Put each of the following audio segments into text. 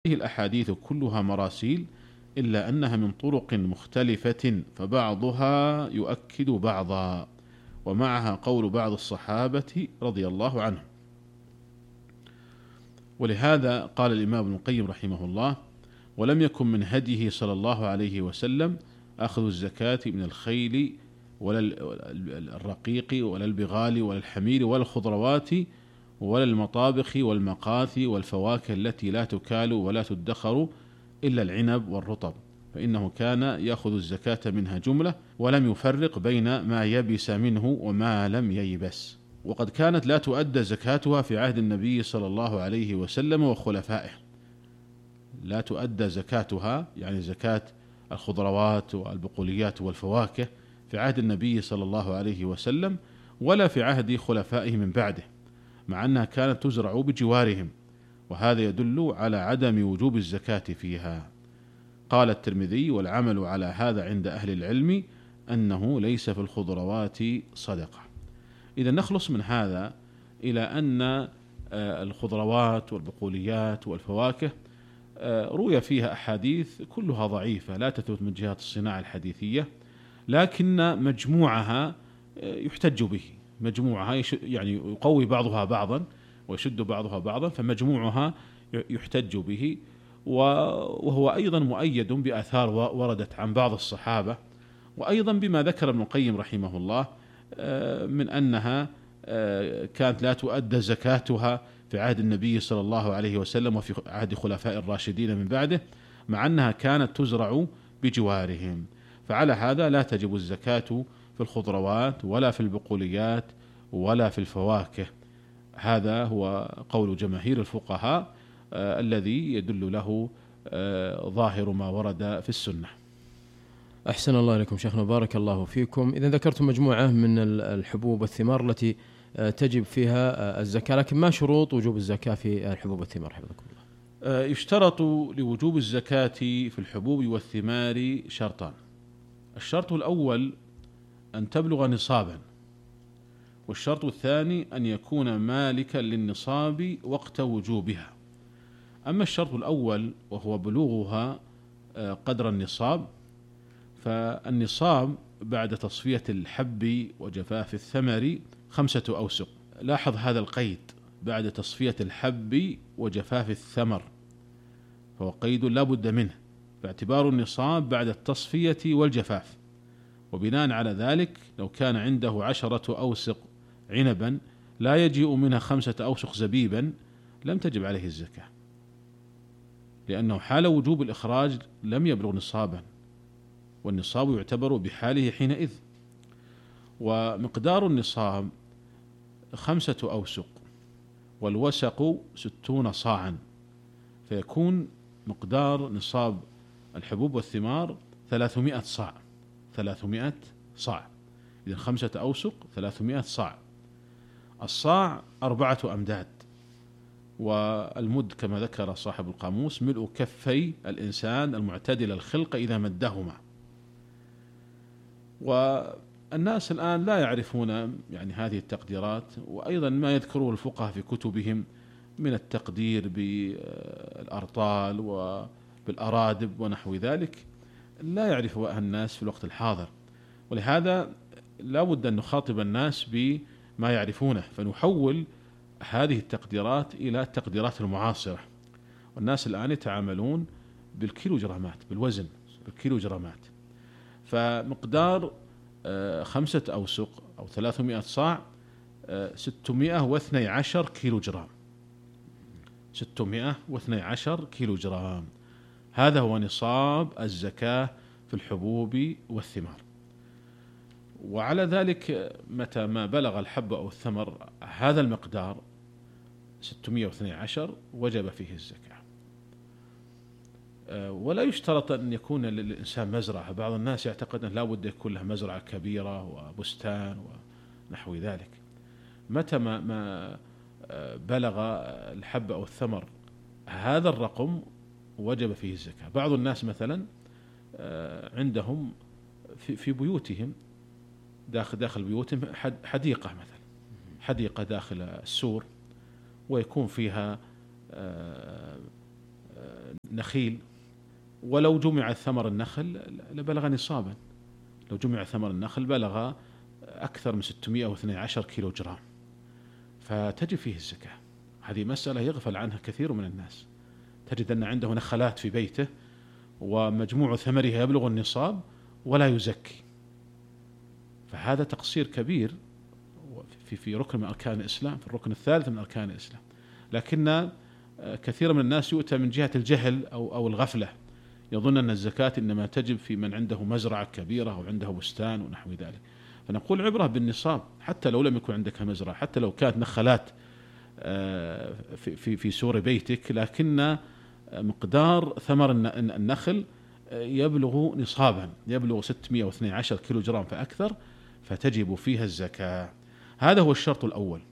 هذه الأحاديث كلها مراسيل، إلا أنها من طرق مختلفة، فبعضها يؤكد بعضا، ومعها قول بعض الصحابة رضي الله عنهم. ولهذا قال الإمام ابن القيم رحمه الله: ولم يكن من هديه صلى الله عليه وسلم أخذ الزكاة من الخيل ولا الرقيق ولا البغال ولا الحمير ولا الخضروات ولا المطابخ والمقاثي والفواكه التي لا تكال ولا تدخر إلا العنب والرطب، فإنه كان يأخذ الزكاة منها جملة، ولم يفرق بين ما يبس منه وما لم ييبس. وقد كانت لا تؤدى زكاتها في عهد النبي صلى الله عليه وسلم وخلفائه، لا تؤدى زكاتها يعني زكاة الخضروات والبقوليات والفواكه في عهد النبي صلى الله عليه وسلم ولا في عهد خلفائه من بعده، مع أنها كانت تزرع بجوارهم، وهذا يدل على عدم وجوب الزكاة فيها. قال الترمذي: والعمل على هذا عند أهل العلم أنه ليس في الخضروات صدقة. إذا نخلص من هذا إلى أن الخضروات والبقوليات والفواكه روي فيها أحاديث كلها ضعيفة لا تثبت من جهة الصناعة الحديثية، لكن مجموعها يحتج به، مجموعها يعني يقوي بعضها بعضا ويشد بعضها بعضا، فمجموعها يحتج به، وهو أيضا مؤيد بآثار وردت عن بعض الصحابة، وأيضا بما ذكر ابن القيم رحمه الله من أنها كانت لا تؤدى زكاتها في عهد النبي صلى الله عليه وسلم وفي عهد خلفاء الراشدين من بعده، مع أنها كانت تزرع بجوارهم. فعلى هذا لا تجب الزكاة في الخضروات ولا في البقوليات ولا في الفواكه. هذا هو قول جماهير الفقهاء الذي يدل له ظاهر ما ورد في السنة. أحسن الله إليكم شيخنا، بارك الله فيكم. إذا ذكرتم مجموعة من الحبوب والثمار التي تجب فيها الزكاة، لكن ما شروط وجوب الزكاة في الحبوب والثمار حفظكم الله؟ يشترط لوجوب الزكاة في الحبوب والثمار شرطان: الشرط الأول أن تبلغ نصابا، والشرط الثاني أن يكون مالكا للنصاب وقت وجوبها. أما الشرط الأول وهو بلوغها قدر النصاب، فالنصاب بعد تصفية الحب وجفاف الثمر 5 أوسق. لاحظ هذا القيد: بعد تصفية الحب وجفاف الثمر، فهو قيد لا بد منه، باعتبار النصاب بعد التصفية والجفاف. وبناء على ذلك لو كان عنده 10 أوسق عنبا لا يجيء منها 5 أوسق زبيبا لم تجب عليه الزكاة، لأنه حال وجوب الإخراج لم يبلغ نصابا، والنصاب يعتبر بحاله حينئذ. ومقدار النصاب 5 أوسق، والوسق 60 صاعا، فيكون مقدار نصاب الحبوب والثمار 300 صاع. 300 صاع، إذن 5 أوسق 300 صاع. الصاع 4 أمداد، والمد كما ذكر صاحب القاموس ملء كفي الإنسان المعتدل الخلق إذا مدهما. والناس الآن لا يعرفون يعني هذه التقديرات، وأيضا ما يذكره الفقهاء في كتبهم من التقدير بالأرطال وبالأرادب ونحو ذلك لا يعرفها الناس في الوقت الحاضر، ولهذا لا بد أن نخاطب الناس بما يعرفونه، فنحول هذه التقديرات إلى التقديرات المعاصرة. والناس الآن يتعاملون بالكيلوجرامات، بالوزن بالكيلوجرامات. فمقدار 5 أوسق أو 300 صاع 612 كيلوجرام. 612 كيلوجرام، هذا هو نصاب الزكاة في الحبوب والثمار. وعلى ذلك متى ما بلغ الحب أو الثمر هذا المقدار 612 وجب فيه الزكاة. ولا يشترط أن يكون للإنسان مزرعة، بعض الناس يعتقد أن لا بد يكون له مزرعة كبيرة وبستان ونحو ذلك. متى ما بلغ الحب أو الثمر هذا الرقم وجب فيه الزكاة. بعض الناس مثلا عندهم في بيوتهم داخل بيوتهم حديقة مثلا، حديقة داخل السور، ويكون فيها نخيل، ولو جمع ثمر النخل لبلغ نصابا، لو جمع ثمر النخل بلغ أكثر من 612 كيلو جرام، فتجب فيه الزكاة. هذه مسألة يغفل عنها كثير من الناس. تجد أن عنده نخلات في بيته ومجموع ثمرها يبلغ النصاب ولا يزكي، فهذا تقصير كبير في ركن من أركان الإسلام، في الركن الثالث من أركان الإسلام. لكن كثير من الناس يؤتى من جهة الجهل أو الغفلة، يظن أن الزكاة إنما تجب في من عنده مزرعة كبيرة أو عنده بستان ونحو ذلك. فنقول عبرة بالنصاب، حتى لو لم يكن عندك مزرعة، حتى لو كانت نخلات في سور بيتك، لكن مقدار ثمر النخل يبلغ نصابا، يبلغ 612 كيلو جرام فأكثر، فتجب فيها الزكاة. هذا هو الشرط الأول.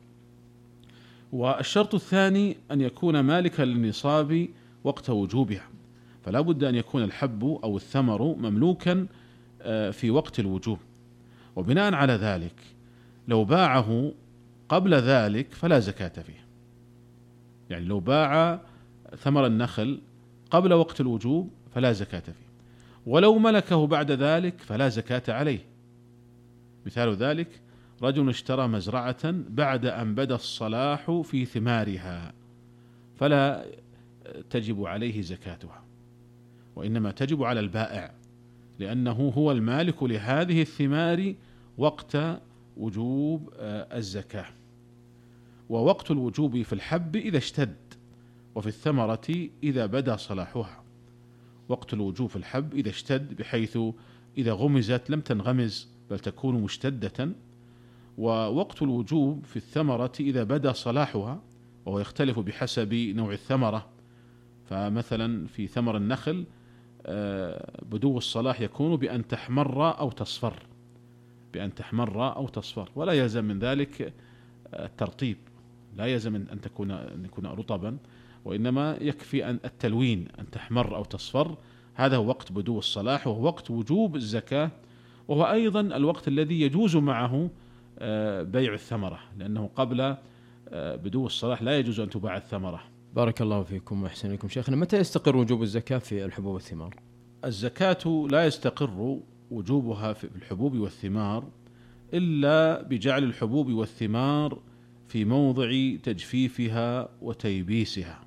والشرط الثاني أن يكون مالكا للنصاب وقت وجوبها، فلا بد أن يكون الحب أو الثمر مملوكا في وقت الوجوب. وبناء على ذلك لو باعه قبل ذلك فلا زكاة فيه، يعني لو باع ثمر النخل قبل وقت الوجوب فلا زكاة فيه، ولو ملكه بعد ذلك فلا زكاة عليه. مثال ذلك رجل اشترى مزرعة بعد أن بدا الصلاح في ثمارها، فلا تجب عليه زكاتها، وإنما تجب على البائع، لأنه هو المالك لهذه الثمار وقت وجوب الزكاة. ووقت الوجوب في الحب إذا اشتد، وفي الثمرة إذا بدا صلاحها. وقت الوجوب في الحب إذا اشتد، بحيث إذا غمزت لم تنغمز بل تكون مشتدة. ووقت الوجوب في الثمرة إذا بدا صلاحها، وهو يختلف بحسب نوع الثمرة. فمثلا في ثمر النخل بدو الصلاح يكون بأن تحمر أو تصفر، بأن تحمر أو تصفر، ولا يلزم من ذلك الترطيب، لا يلزم أن يكون رطبا، وإنما يكفي أن التلوين، أن تحمر أو تصفر. هذا هو وقت بدو الصلاح، وهو وقت وجوب الزكاة، وهو أيضا الوقت الذي يجوز معه بيع الثمرة، لأنه قبل بدو الصلاح لا يجوز أن تباع الثمرة. بارك الله فيكم وأحسن إليكم. شيخنا، متى يستقر وجوب الزكاة في الحبوب والثمار؟ الزكاة لا يستقر وجوبها في الحبوب والثمار إلا بجعل الحبوب والثمار في موضع تجفيفها وتيبيسها.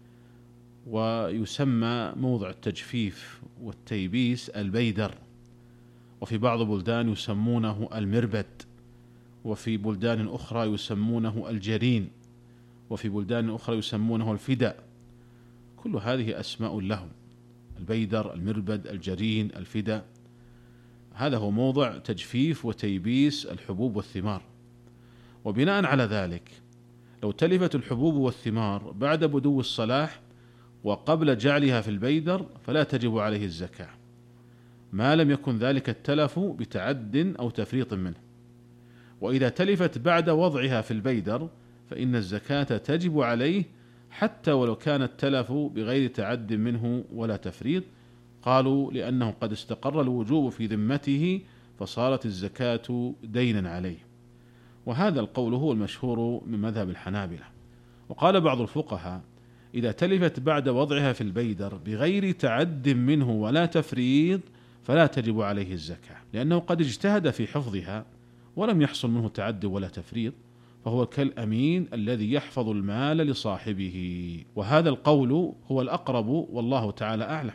ويسمى موضع التجفيف والتيبيس البيدر، وفي بعض البلدان يسمونه المربد، وفي بلدان أخرى يسمونه الجرين، وفي بلدان أخرى يسمونه الفداء. كل هذه أسماء لهم: البيدر، المربد، الجرين، الفداء. هذا هو موضع تجفيف وتيبيس الحبوب والثمار. وبناء على ذلك لو تلفت الحبوب والثمار بعد بدو الصلاح وقبل جعلها في البيدر فلا تجب عليه الزكاة، ما لم يكن ذلك التلف بتعد أو تفريط منه. وإذا تلفت بعد وضعها في البيدر فإن الزكاة تجب عليه حتى ولو كان التلف بغير تعد منه ولا تفريط. قالوا لأنه قد استقر الوجوب في ذمته فصارت الزكاة دينا عليه. وهذا القول هو المشهور من مذهب الحنابلة. وقال بعض الفقهاء: إذا تلفت بعد وضعها في البيدر بغير تعد منه ولا تفريط فلا تجب عليه الزكاة، لأنه قد اجتهد في حفظها ولم يحصل منه تعد ولا تفريط، فهو كالأمين الذي يحفظ المال لصاحبه. وهذا القول هو الأقرب والله تعالى أعلم،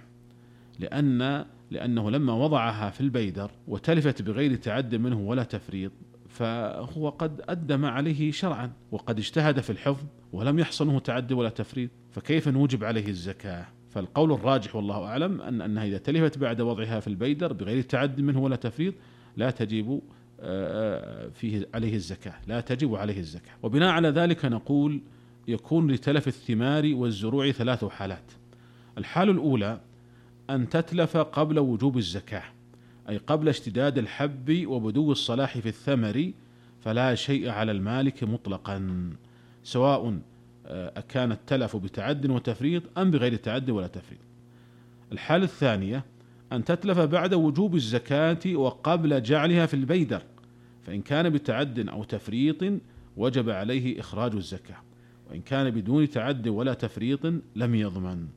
لأنه لما وضعها في البيدر وتلفت بغير تعد منه ولا تفريط فهو قد أدى ما عليه شرعا، وقد اجتهد في الحفظ ولم يحصل منه تعد ولا تفريط، فكيف نوجب عليه الزكاة؟ فالقول الراجح والله أعلم أنها إذا تلفت بعد وضعها في البيدر بغير تعد منه ولا تفريط لا تجب فيه عليه الزكاة، لا تجب عليه الزكاة. وبناء على ذلك نقول يكون لتلف الثمار والزروع 3 حالات. الحالة الأولى أن تتلف قبل وجوب الزكاة، أي قبل اشتداد الحب وبدو الصلاح في الثمر، فلا شيء على المالك مطلقا، سواء أكان التلف بتعد وتفريط أم بغير تعد ولا تفريط. الحالة الثانية أن تتلف بعد وجوب الزكاة وقبل جعلها في البيدر، فإن كان بتعد أو تفريط وجب عليه إخراج الزكاة، وإن كان بدون تعد ولا تفريط لم يضمن.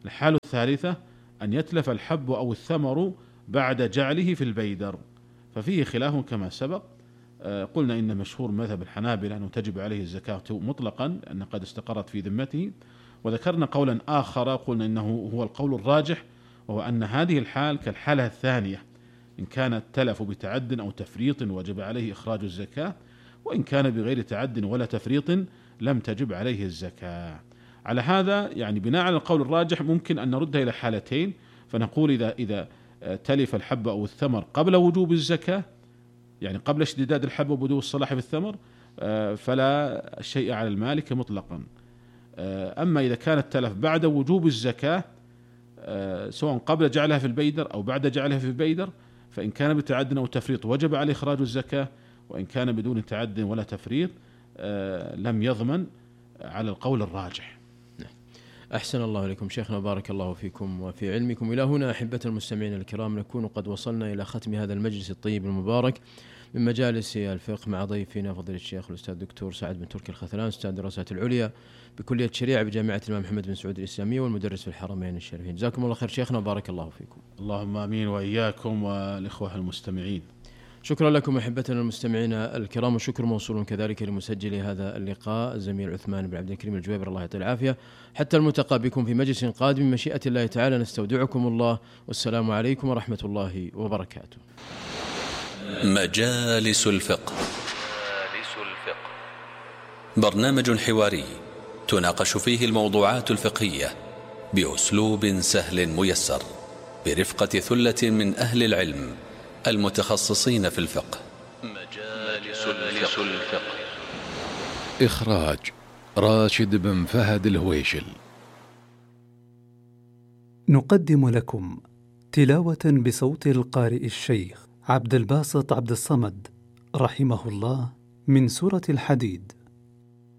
الحالة الثالثة أن يتلف الحب أو الثمر بعد جعله في البيدر، ففيه خلاف كما سبق. قلنا إن مشهور مذهب الحنابلة أنه تجب عليه الزكاة مطلقا لأن قد استقرت في ذمته، وذكرنا قولا آخر قلنا إنه هو القول الراجح، وهو أن هذه الحال كالحالة الثانية، إن كان التلف بتعد أو تفريط وجب عليه إخراج الزكاة، وإن كان بغير تعد ولا تفريط لم تجب عليه الزكاة. على هذا يعني بناء على القول الراجح ممكن أن نردها إلى حالتين، فنقول إذا تلف الحب أو الثمر قبل وجوب الزكاة، يعني قبل اشتداد الحب وبدو الصلاح بالثمر، فلا شيء على المالك مطلقا. أما إذا كان التلف بعد وجوب الزكاة سواء قبل جعلها في البيدر أو بعد جعلها في البيدر، فإن كان بتعد أو تفريط وجب عليه إخراج الزكاة، وإن كان بدون تعد ولا تفريط لم يضمن على القول الراجح. أحسن الله إليكم شيخنا، بارك الله فيكم وفي علمكم. إلى هنا أحبة المستمعين الكرام نكون قد وصلنا إلى ختم هذا المجلس الطيب المبارك من مجالس الفقه مع ضيفنا فضيلة الشيخ الأستاذ الدكتور سعد بن تركي الخثلان، أستاذ الدراسات العليا بكلية الشريعة بجامعة الإمام محمد بن سعود الإسلامية والمدرس في الحرمين الشريفين. جزاكم الله خير شيخنا، بارك الله فيكم. اللهم آمين وإياكم والإخوة المستمعين. شكرا لكم أحبتنا المستمعين الكرام، وشكر موصول كذلك لمسجل هذا اللقاء الزميل عثمان بن عبد الكريم الجويبر، الله يعطيه العافية. حتى الملتقى بكم في مجلس قادم مشيئة الله تعالى، نستودعكم الله، والسلام عليكم ورحمة الله وبركاته. مجالس الفقه. برنامج حواري تناقش فيه الموضوعات الفقهية بأسلوب سهل ميسر برفقة ثلة من أهل العلم المتخصصين في الفقه. مجالس الفقه. إخراج راشد بن فهد الهويشل. نقدم لكم تلاوة بصوت القارئ الشيخ عبد الباسط عبد الصمد رحمه الله من سورة الحديد.